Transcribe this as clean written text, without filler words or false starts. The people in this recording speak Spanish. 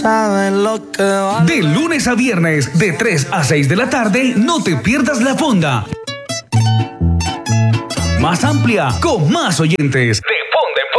Saben lo que vale. De lunes a viernes, de 3 a 6 de la tarde, no te pierdas La Fonda. Más amplia, con más oyentes. De